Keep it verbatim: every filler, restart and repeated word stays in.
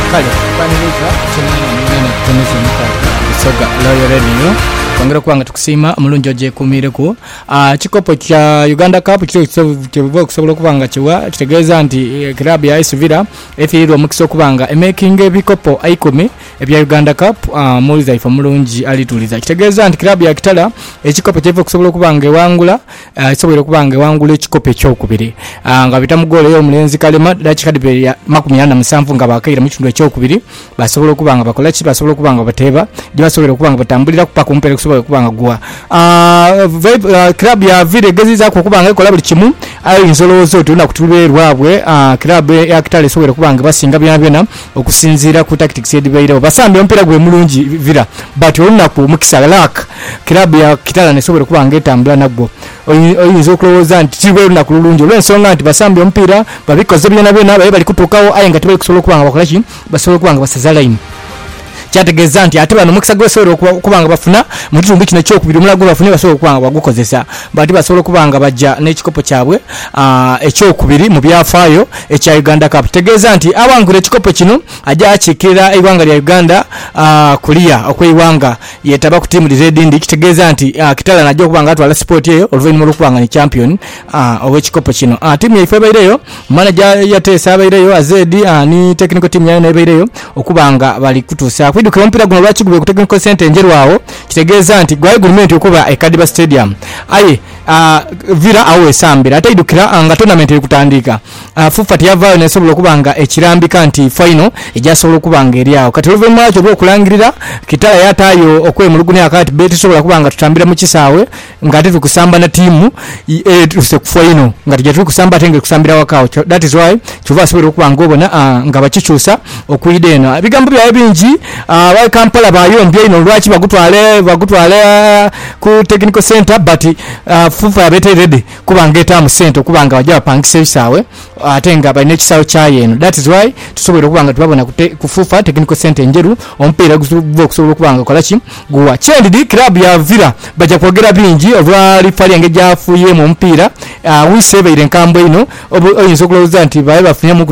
kale baniriza kimene kutemeza soga Royal Radio kwangera kwanga tukusima mulunjo je kumireko ah chikopo cha Uganda Cup kile kivuga kusobola kubanga chiwa kitegeeza nti club ya AS Villa efiro mukiso kubanga making ebikopo aikumi ebya Uganda Cup ah muliza ifa mulunji alituliza kitegeeza nti club ya Kitala ekikopo kyevo kusobola kubanga wangula isobola kubanga wangula ekikopo ekyokubiri ah nga bitamugole yo mulenzi kalema dachi kadibe ya makumi ana musanvu nga bakaira mu kitundu ekyokubiri basobola kubanga bakola ki basobola kubanga bateba dibasobola kubanga batambulira kupaka umpere kusobola kubanga gwa ah uh, club ya Villa geziza ko kubanga ikola buli kimu ayo inzolozo tuna kutuberwabwe ah club ya Kitale sobola kubanga basinga byana byana okusinzira ku tactics edibeira basambe umpira gwe mulungi Villa but olunaku mukisalak club ya Kitale ne sobola kubanga etambula nagwo oyinzo close anti tiwe olunaku lulungi olwensonga anti basambe umpira babikoze byana byana baye bali kutukawo aye nga tibali kusobola kubanga bakola ki basobola kubanga basaza line kyategeza nti ate bano mukisa gwesobola kubanga bafuna mu kitundu kino kyokubiri mulago bafune basobola kubanga bagukozesa bati basobola kubanga bajja n'ekikopo kyabwe ah ekyokubiri mu byafaayo ekya Uganda Cup tegeza nti awangula ekikopo kino ajja akikira iwanga lya Uganda ah kulia okweyiwanga yetaba ku timu Red Ndi kitegeza nti Kitala najja kubanga atwala sport eyo oluvannyuma lw'okubanga ni champion ah ow'ekikopo kino ah timu yaife ebaireyo manager yateesa abaireyo azedi ah ni technical team yayo ebaireyo okubanga bali kutuusa kwiduka ompira guno lwakigube ku technical center njerwawo kitegeeza nti gwa agreement okuba e Kadiba Stadium aye uh, Villa awe sambira ataidukira nga tournament ekutandika uh, Fufat yavayo nesobola kubanga ekirambika nti final ejasobola kubanga eriawo kati luve mwacho bwo kulangirira Kitala yatayo okwe muluguni akati beti sobola kubanga tutambira mu kisaawe ngati tukusamba na timu e tuse ku final ngati jatu kusamba tenge kusambira wakawo that is why chuva sobola kubanga obona uh, nga bakichusa okuidena bigambo bya bingi uh, wa Kampala bayo mbye ino lwachi bagutwale bagutwale ku technical center but uh, Fufa yabete ready kubanga eta mu center kubanga wajja pangise bisawe atenga ba nekisawo kyayeno that is why tusobola kubanga tubabona ku Fufa technical center njeru ompira gusubo kusobola kubanga kola ki guwa chendi club ya Villa baja kwogera bingi olwa rifali yange jafuye mu mpira uh, wisebe ile nkambo ino oyinzo kuloza nti baye bafunye